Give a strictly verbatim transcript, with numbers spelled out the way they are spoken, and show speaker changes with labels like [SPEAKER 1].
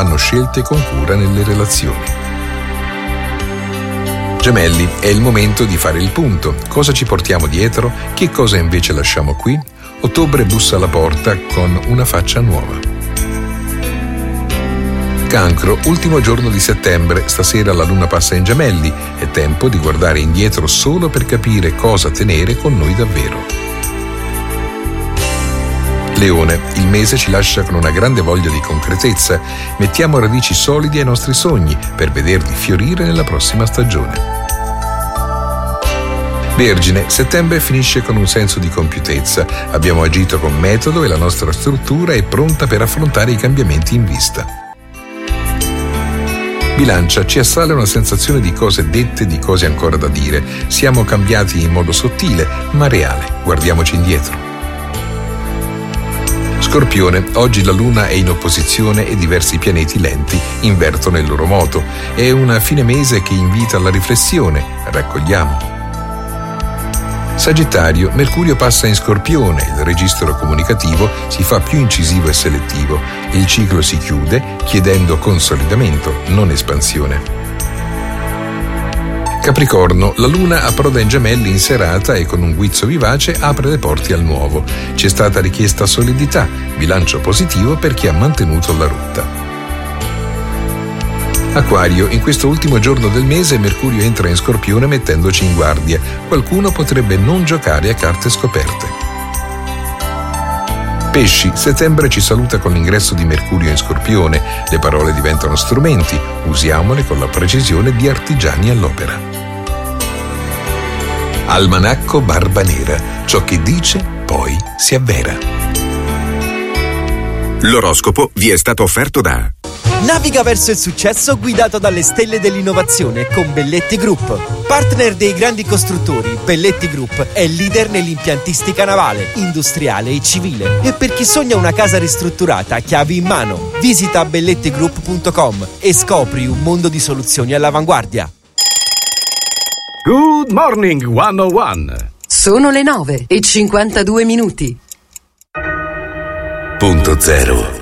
[SPEAKER 1] vanno scelte con cura nelle relazioni. Gemelli, è il momento di fare il punto. Cosa ci portiamo dietro? Che cosa invece lasciamo qui? Ottobre bussa alla porta con una faccia nuova. Cancro, ultimo giorno di settembre, stasera la luna passa in Gemelli, è tempo di guardare indietro solo per capire cosa tenere con noi davvero. Leone, il mese ci lascia con una grande voglia di concretezza. Mettiamo radici solidi ai nostri sogni per vederli fiorire nella prossima stagione. Vergine, settembre finisce con un senso di compiutezza. Abbiamo agito con metodo e la nostra struttura è pronta per affrontare i cambiamenti in vista. Bilancia, ci assale una sensazione di cose dette, di cose ancora da dire. Siamo cambiati in modo sottile, ma reale. Guardiamoci indietro. Scorpione, oggi la luna è in opposizione e diversi pianeti lenti invertono il loro moto. È una fine mese che invita alla riflessione. Raccogliamo. Sagittario, Mercurio passa in Scorpione, il registro comunicativo si fa più incisivo e selettivo. Il ciclo si chiude chiedendo consolidamento, non espansione. Capricorno, la luna approda in Gemelli in serata e con un guizzo vivace apre le porte al nuovo. Ci è stata richiesta solidità, bilancio positivo per chi ha mantenuto la rotta. Acquario, in questo ultimo giorno del mese Mercurio entra in Scorpione mettendoci in guardia. Qualcuno potrebbe non giocare a carte scoperte. Pesci, settembre ci saluta con l'ingresso di Mercurio in Scorpione. Le parole diventano strumenti, usiamole con la precisione di artigiani all'opera. Almanacco Barba Nera, ciò che dice poi si avvera.
[SPEAKER 2] L'oroscopo vi è stato offerto da
[SPEAKER 3] Naviga verso il successo guidato dalle stelle dell'innovazione con Belletti Group. Partner dei grandi costruttori, Belletti Group è leader nell'impiantistica navale, industriale e civile. E per chi sogna una casa ristrutturata, chiavi in mano. Visita belletti group punto com e scopri un mondo di soluzioni all'avanguardia.
[SPEAKER 4] Good morning, centouno.
[SPEAKER 5] Sono le nove e cinquantadue minuti.
[SPEAKER 2] Punto zero.